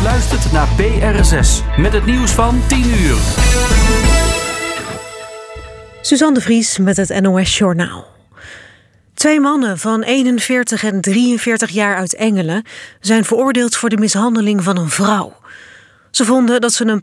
Je luistert naar BRSS met het nieuws van 10 uur. Suzanne de Vries met het NOS Journaal. 2 mannen van 41 en 43 jaar uit Engelen zijn veroordeeld voor de mishandeling van een vrouw. Ze vonden dat ze een